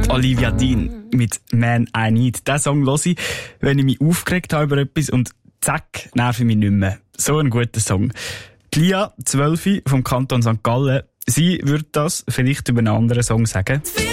Olivia Dean mit «Man I Need». Diesen Song höre ich, wenn ich mich aufgeregt habe über etwas und zack, nerv ich mich nicht mehr. So ein guter Song. Die Lia, 12, vom Kanton St. Gallen, sie würde das vielleicht über einen anderen Song sagen.